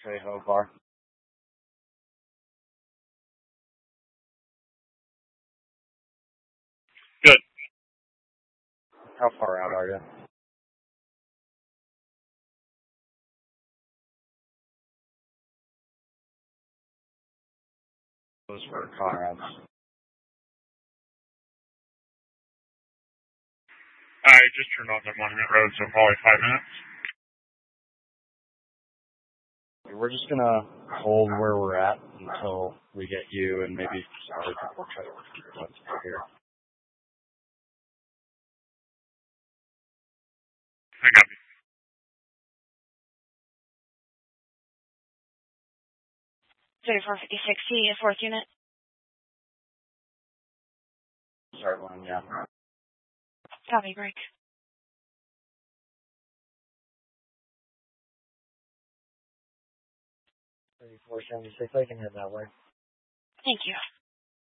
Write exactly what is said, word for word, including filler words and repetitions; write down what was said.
Trey Hovar. Good. How far out are you? Those were Conrad's. I just turned off at Monument Road, so probably five minutes. We're just gonna hold where we're at until we get you and maybe some other people try to keep it here. I got you. thirty-four fifty-six C, fourth unit. Start one, yeah. Copy, break. thirty-four seventy-six, I can head that way. Thank you.